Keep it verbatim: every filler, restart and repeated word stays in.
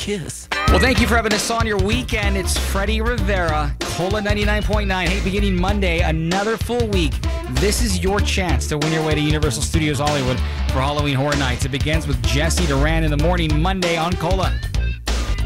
kiss. Well, thank you for having us on your weekend. It's Freddie Rivera, Cola ninety-nine point nine. Hey, beginning Monday, another full week. This is your chance to win your way to Universal Studios Hollywood for Halloween Horror Nights. It begins with Jesse Duran in the morning, Monday on Cola.